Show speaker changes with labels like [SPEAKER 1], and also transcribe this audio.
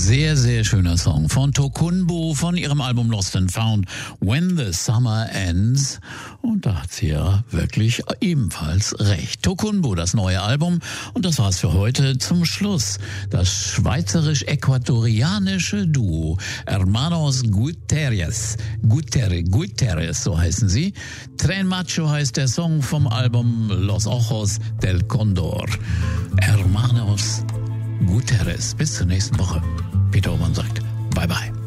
[SPEAKER 1] Sehr, sehr schöner Song von Tokunboh von ihrem Album Lost and Found, When the Summer Ends. Und da hat sie ja wirklich ebenfalls recht. Tokunboh, das neue Album. Und das war's für heute. Zum Schluss das schweizerisch-äquatorianische Duo Hermanos Gutierrez, so heißen sie. Tren Macho heißt der Song vom Album Los Ojos del Condor. Hermanos Gutierrez. Bis zur nächsten Woche. Peter Oman sagt Bye-bye.